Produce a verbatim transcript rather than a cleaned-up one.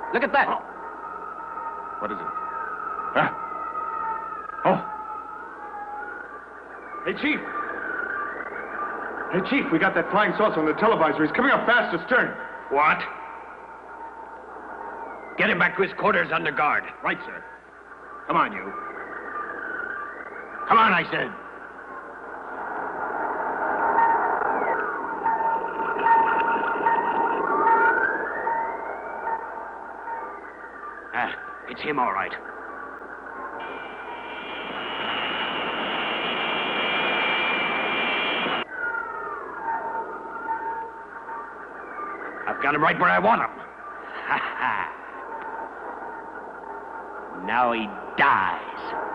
Look at that. Oh. What is it? Huh? Oh. Hey, Chief. Hey, Chief, we got that flying saucer on the televisor. He's coming up fast astern. What? Get him back to his quarters under guard. Right, sir. Come on, you. Come on, I said. Ah, it's him, all right. I've got him right where I want him. Ha ha. Now he dies.